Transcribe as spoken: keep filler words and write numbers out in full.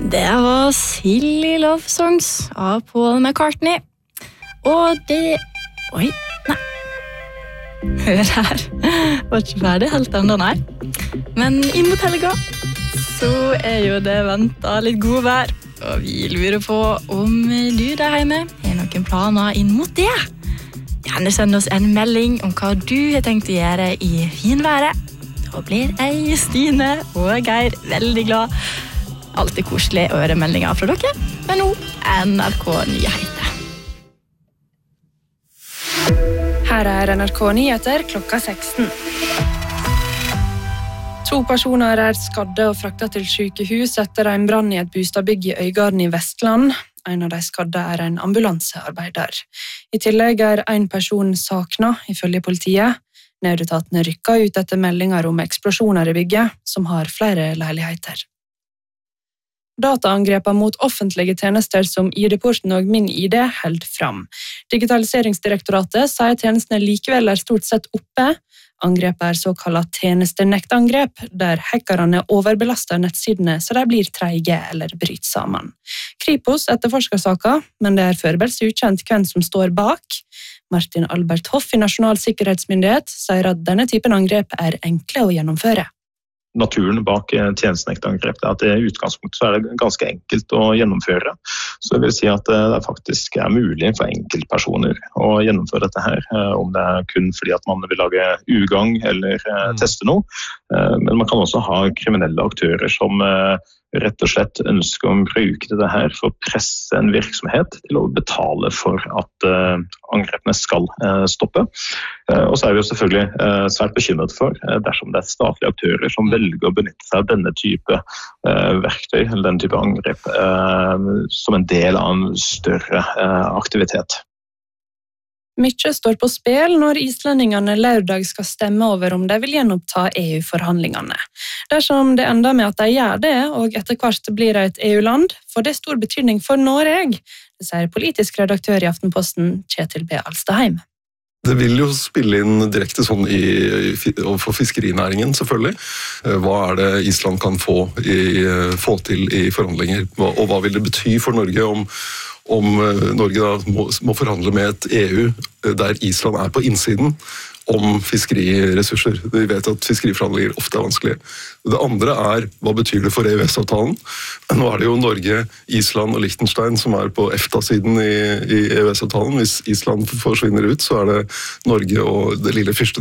Det var Silly Love Songs av Paul McCartney. Og det... Oi, nei. Hør her. Var ikke ferdig helt enda, nei. Men inn mot helga, så er jo det ventet litt god vær. Og vi lurer på om du der hjemme har noen planer inn mot det. Gjerne send oss en melding om hva du har tenkt å gjøre i finværet. Da blir jeg, Stine og Geir veldig glad. Alltid koselig å høre meldinger fra dere. Men nå N R K Nyheter. Her er N R K Nyheter klokka seksten. To personer er skadde og fraktet til sykehus etter en brann i et bostadbygg i Øygarden i Vestland. En av de skadde er en ambulansearbeider. I tillegg er en person saknet, ifølge politiet. Nødetatene rykket ut etter meldinger om eksplosjoner i bygget, som har flere leiligheter. Dataangreper mot offentlige tjenester som I D-porten og Min I D held fram. Digitaliseringsdirektoratet sier tjenestene likevel er stort sett oppe. Angrepet er såkallet tjenestenektangrep, der hackerne overbelaster nettsidene så de blir treige eller bryter sammen. Kripos etterforsker saken, men det er foreløpig ukjent hvem som står bak. Martin Albert Hoff i Nasjonal sikkerhetsmyndighet sier at denne typen angrep er enkle å gjennomføre. Naturen bak tjenestenektangrep er at det i utgangspunktet så er det ganske enkelt å gjennomføre. Så det vil si at det faktisk er mulig for enkeltpersoner å gjennomføre dette her, om det er kun fordi at man vil lage ugagn eller teste noe. Men man kan også ha kriminelle aktører som rett og slett ønsker å bruke det her for å presse en virksomhet til å betale for at uh, angrepene skal uh, stoppe. Uh, og så er vi jo selvfølgelig uh, svært bekymret for uh, dersom det er statlige aktører som velger å benytte seg av denne type uh, verktøy eller denne type angrep uh, som en del av en større uh, aktivitet. Mykje står på spill når islendingene lørdag skal stemme over om de vil gjenoppta E U-forhandlingene. Dersom det ender med at de gjør det, og etter hvert blir det et E U-land, får det stor betydning for Norge, det sier politisk redaktør i Aftenposten Kjetil B. Alstadheim. Det vil jo spille inn direkte sånn i, i, overfor fiskerinæringen, selvfølgelig. Hva er det Island kan få, i, få til i forhandlinger, og hva vil det bety for Norge om om Norge da må, må forhandle med et E U der Island er på innsiden om fiskeriressurser. Vi vet at fiskeriforhandlinger ofte er vanskelige. Det andre er, hva betyr det for E U S-avtalen? Nå er det jo Norge, Island og Liechtenstein som er på EFTA-siden i, i E U S-avtalen. Hvis Island forsvinner ut, så er det Norge og det lille fyrste